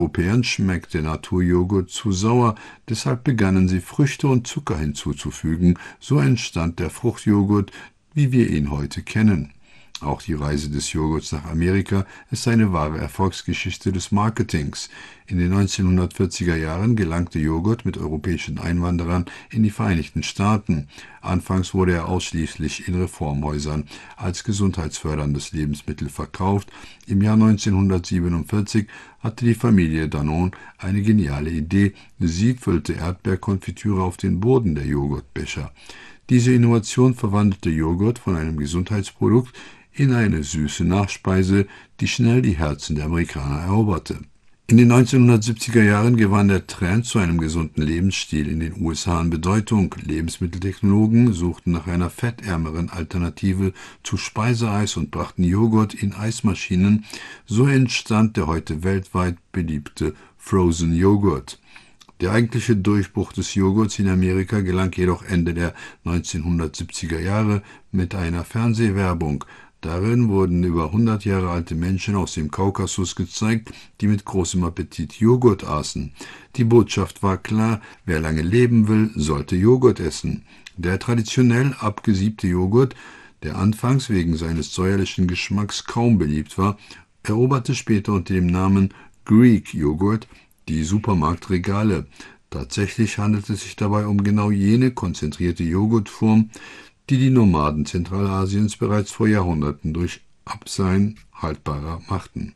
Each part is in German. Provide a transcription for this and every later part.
Europäern schmeckt der Naturjoghurt zu sauer, deshalb begannen sie Früchte und Zucker hinzuzufügen. So entstand der Fruchtjoghurt, wie wir ihn heute kennen. Auch die Reise des Joghurts nach Amerika ist eine wahre Erfolgsgeschichte des Marketings. In den 1940er Jahren gelangte Joghurt mit europäischen Einwanderern in die Vereinigten Staaten. Anfangs wurde er ausschließlich in Reformhäusern als gesundheitsförderndes Lebensmittel verkauft. Im Jahr 1947 hatte die Familie Danone eine geniale Idee. Sie füllte Erdbeerkonfitüre auf den Boden der Joghurtbecher. Diese Innovation verwandelte Joghurt von einem Gesundheitsprodukt in eine süße Nachspeise, die schnell die Herzen der Amerikaner eroberte. In den 1970er Jahren gewann der Trend zu einem gesunden Lebensstil in den USA an Bedeutung. Lebensmitteltechnologen suchten nach einer fettärmeren Alternative zu Speiseeis und brachten Joghurt in Eismaschinen. So entstand der heute weltweit beliebte Frozen Joghurt. Der eigentliche Durchbruch des Joghurts in Amerika gelang jedoch Ende der 1970er Jahre mit einer Fernsehwerbung. Darin wurden über 100 Jahre alte Menschen aus dem Kaukasus gezeigt, die mit großem Appetit Joghurt aßen. Die Botschaft war klar: Wer lange leben will, sollte Joghurt essen. Der traditionell abgesiebte Joghurt, der anfangs wegen seines säuerlichen Geschmacks kaum beliebt war, eroberte später unter dem Namen Greek Joghurt die Supermarktregale. Tatsächlich handelt es sich dabei um genau jene konzentrierte Joghurtform, die die Nomaden Zentralasiens bereits vor Jahrhunderten durch Abseien haltbarer machten.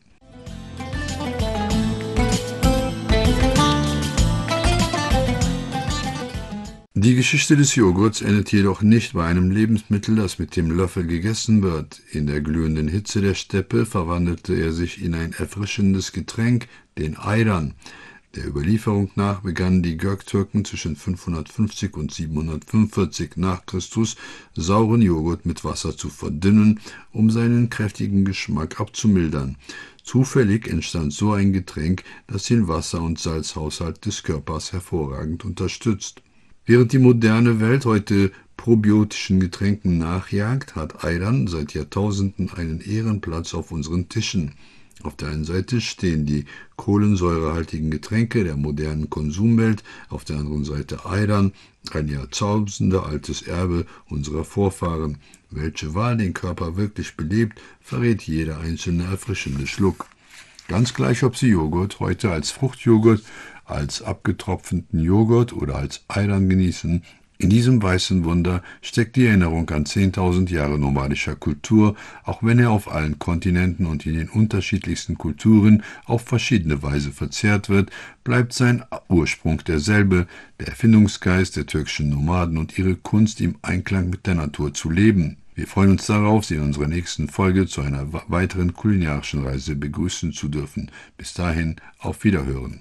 Die Geschichte des Joghurts endet jedoch nicht bei einem Lebensmittel, das mit dem Löffel gegessen wird. In der glühenden Hitze der Steppe verwandelte er sich in ein erfrischendes Getränk, den Ayran. Der Überlieferung nach begannen die Göktürken zwischen 550 und 745 nach Christus sauren Joghurt mit Wasser zu verdünnen, um seinen kräftigen Geschmack abzumildern. Zufällig entstand so ein Getränk, das den Wasser- und Salzhaushalt des Körpers hervorragend unterstützt. Während die moderne Welt heute probiotischen Getränken nachjagt, hat Ayran seit Jahrtausenden einen Ehrenplatz auf unseren Tischen. Auf der einen Seite stehen die kohlensäurehaltigen Getränke der modernen Konsumwelt, auf der anderen Seite Ayran, ein jahrtausendealtes Erbe unserer Vorfahren. Welche Wahl den Körper wirklich belebt, verrät jeder einzelne erfrischende Schluck. Ganz gleich, ob Sie Joghurt heute als Fruchtjoghurt, als abgetropfenen Joghurt oder als Ayran genießen, in diesem weißen Wunder steckt die Erinnerung an 10.000 Jahre nomadischer Kultur, auch wenn er auf allen Kontinenten und in den unterschiedlichsten Kulturen auf verschiedene Weise verzehrt wird, bleibt sein Ursprung derselbe, der Erfindungsgeist der türkischen Nomaden und ihre Kunst, im Einklang mit der Natur zu leben. Wir freuen uns darauf, Sie in unserer nächsten Folge zu einer weiteren kulinarischen Reise begrüßen zu dürfen. Bis dahin, auf Wiederhören.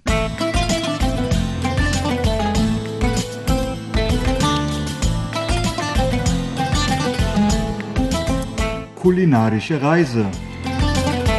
Kulinarische Reise